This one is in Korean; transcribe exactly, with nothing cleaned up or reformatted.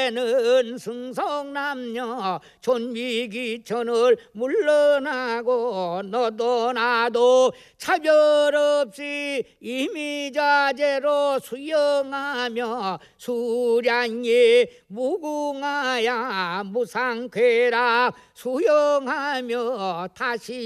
이제는 승성남녀 존미기천을 물러나고 너도 나도 차별 없이 이미자재로 수영하며 수량이 무궁하야 무상쾌락 수영하며 다시